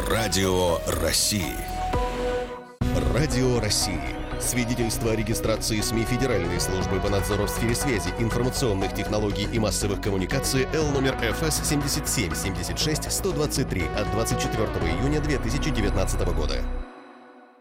Радио России. Радио России. Свидетельство о регистрации СМИ Федеральной службы по надзору в сфере связи, информационных технологий и массовых коммуникаций Л номер ФС 77 76 123 от 24 июня 2019 года.